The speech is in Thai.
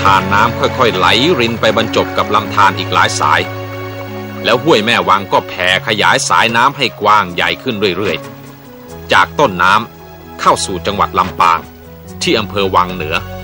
ธารน้ำค่อยๆไหลรินไปบรรจบกับลำธารอีกหลายสายแล้วห้วยแม่วังก็แผ่ขยายสายน้ำให้กว้างใหญ่ขึ้นเรื่อยๆจากต้นน้ำเข้าสู่จังหวัดลำปางที่อำเภอวังเหนือ